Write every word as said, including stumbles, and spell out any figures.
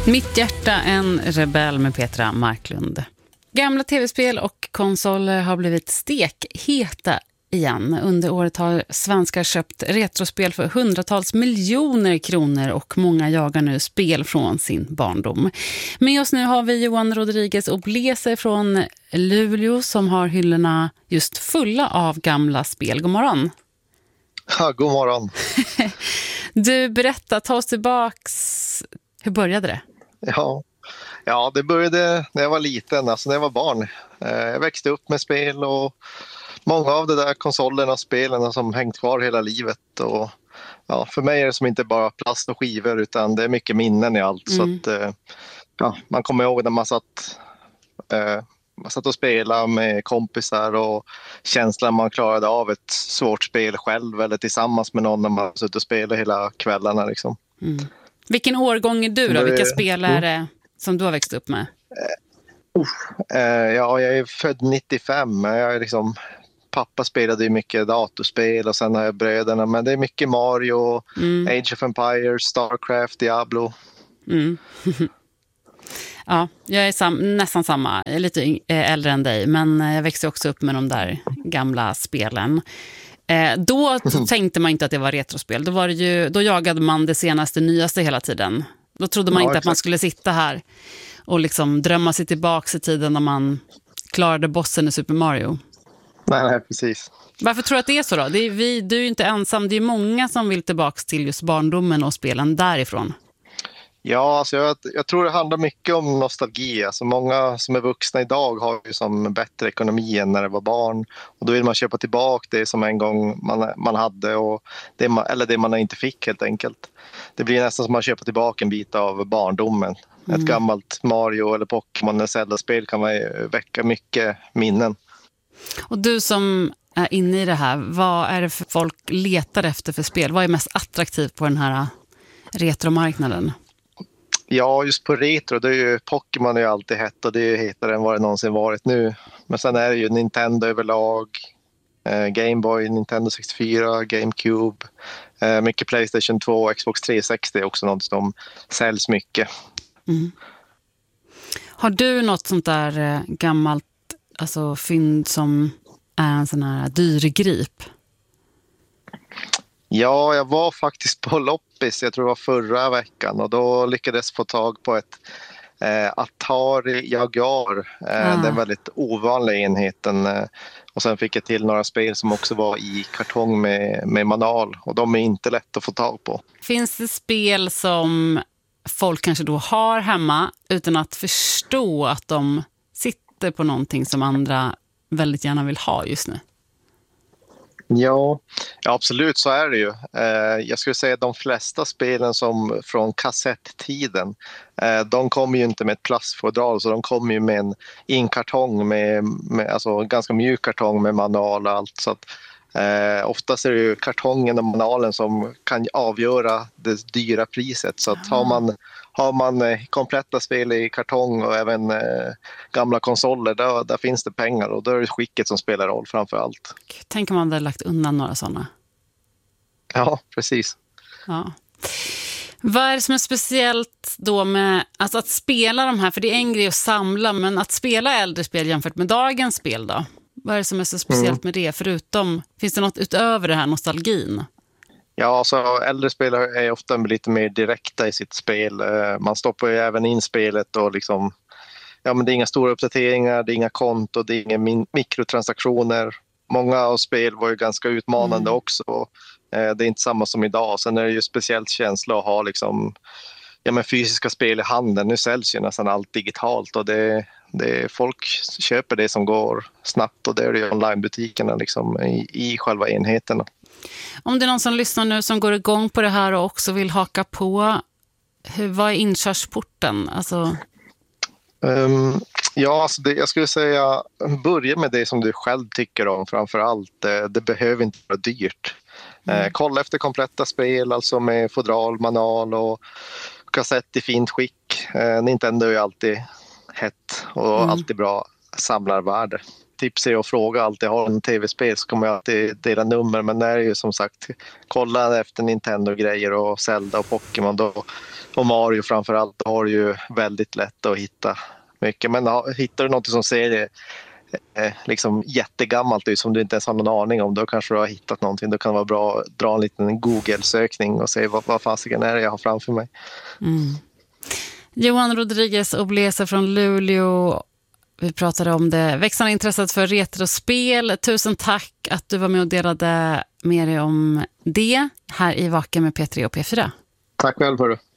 Mitt hjärta, en rebell med Petra Marklund. Gamla tv-spel och konsoler har blivit stekheta igen. Under året har svenskar köpt retrospel för hundratals miljoner kronor och många jagar nu spel från sin barndom. Med oss nu har vi Johan Rodriguez och Blese från Luleå som har hyllorna just fulla av gamla spel. God morgon. Ja, god morgon. Du, berätta, ta oss tillbaks. Hur började det? Ja. ja, det började när jag var liten, alltså när jag var barn. Jag växte upp med spel och många av de där konsolerna och spelen som hängt kvar hela livet. Och, ja, för mig är det som inte bara plast och skivor utan det är mycket minnen i allt. Mm. Så att, ja, man kommer ihåg när man satt, eh, man satt och spelade med kompisar och känslan man klarade av ett svårt spel själv eller tillsammans med någon när man suttit och spelade hela kvällarna. Liksom. Mm. Vilken årgång är du då? Vilka spelare mm. som du har växt upp med? Uh, uh, ja, jag är född nittiofem. Jag är liksom, pappa spelade ju mycket datorspel och sen har jag bröderna. Men det är mycket Mario, mm. Age of Empires, Starcraft, Diablo. Mm. Ja, jag är sam- nästan samma. Jag är lite yng- äldre än dig. Men jag växte också upp med de där gamla spelen. Eh, då tänkte man inte att det var retrospel. Då, var det ju, då jagade man det senaste, nyaste hela tiden. Då trodde man ja, inte exakt. Att man skulle sitta här och liksom drömma sig tillbaka i tiden när man klarade bossen i Super Mario. Nej, nej, precis. Varför tror du att det är så då? Det är vi, du är ju inte ensam. Det är många som vill tillbaka till just barndomen och spelen därifrån. Ja, alltså jag, jag tror det handlar mycket om nostalgi. Alltså många som är vuxna idag har ju som bättre ekonomi än när det var barn. Och då vill man köpa tillbaka det som en gång man, man hade och det man, eller det man inte fick helt enkelt. Det blir nästan som att man köper tillbaka en bit av barndomen. Mm. Ett gammalt Mario eller Pokémon eller Zelda-spel kan man väcka mycket minnen. Och du som är inne i det här, vad är det för folk letar efter för spel? Vad är mest attraktivt på den här retromarknaden? Ja, just på retro, det är ju Pokémon är ju alltid hett och det är hetare än vad det någonsin varit nu. Men sen är det ju Nintendo överlag, eh, Game Boy, Nintendo sextiofyra, GameCube, eh, mycket PlayStation två och Xbox trehundrasextio är också något som säljs mycket. Mm. Har du något sånt där eh, gammalt alltså fynd som är en sån här dyrgrip? Ja, jag var faktiskt på loppis, jag tror det var förra veckan och då lyckades få tag på ett eh, Atari Jaguar, eh, ah. den väldigt ovanliga enheten. Eh, och sen fick jag till några spel som också var i kartong med, med manual och de är inte lätt att få tag på. Finns det spel som folk kanske då har hemma utan att förstå att de sitter på någonting som andra väldigt gärna vill ha just nu? Ja, ja, absolut så är det ju. Eh, jag skulle säga att de flesta spelen som från kassetttiden, eh, de kommer ju inte med ett plastfodral så de kommer ju med en inkartong med, med alltså ganska mjuk kartong med manual och allt. Så att, eh, oftast är det ju kartongen och manualen som kan avgöra det dyra priset. Så att har man Har man eh, kompletta spel i kartong och även eh, gamla konsoler, där, där finns det pengar och då är det skicket som spelar roll framför allt. Tänk om man hade lagt undan några sådana. Ja, precis. Ja. Vad är det som är speciellt då med alltså att spela de här, för det är en grej att samla, men att spela äldre spel jämfört med dagens spel då? Vad är det som är så speciellt mm. med det? Förutom, finns det något utöver det här nostalgin? Ja, alltså äldre spelare är ofta lite mer direkta i sitt spel. Man stoppar ju även in spelet och liksom, ja men det är inga stora uppdateringar, det är inga konto, det är inga min- mikrotransaktioner. Många av spel var ju ganska utmanande mm. också. Det är inte samma som idag. Sen är det ju speciellt känsla att ha liksom, ja men fysiska spel i handen. Nu säljs ju nästan allt digitalt och det, det, folk köper det som går snabbt och det är det onlinebutikerna liksom i, i själva enheterna. Om det är någon som lyssnar nu som går igång på det här och också vill haka på, hur, vad är inkörsporten? Alltså... Um, ja, alltså det, jag skulle säga börja med det som du själv tycker om framför allt. Det, det behöver inte vara dyrt. Mm. Eh, kolla efter kompletta spel, alltså med fodral, manual och kassett i fint skick. Eh, Nintendo är alltid hett och mm. alltid bra samlarvärde. tipsa och fråga alltid. Har en tv-spel så kommer jag alltid dela nummer. Men det är ju som sagt, kolla efter Nintendo-grejer och Zelda och Pokémon då, och Mario framförallt. Då har du ju väldigt lätt att hitta mycket. Men ja, hittar du något som ser eh, liksom jättegammalt ut som du inte ens har någon aning om, då kanske du har hittat någonting. Då kan det vara bra att dra en liten Google-sökning och se vad, vad fasiken är det jag har framför mig. Mm. Johan Rodriguez Oblese från Luleå. Vi pratade om det växande intresset för retrospel. Tusen tack att du var med och delade med dig om det här i Vaken med P tre och P fyra. Tack väl för det.